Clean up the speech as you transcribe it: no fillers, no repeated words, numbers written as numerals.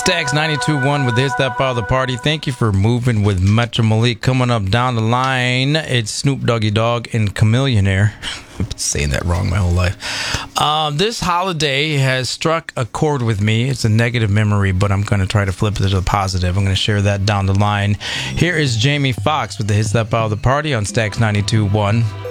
Stax 92.1 with Hits That Power the Party. Thank you for moving with Metro Malik. Coming up down the line, it's Snoop Doggy Dogg and Chameleonaire. I've been saying that wrong my whole life. This holiday has struck a chord with me. It's a negative memory, but I'm going to try to flip it to the positive. I'm going to share that down the line. Here is Jamie Foxx with the Hits That Power the Party on Stax 92.1.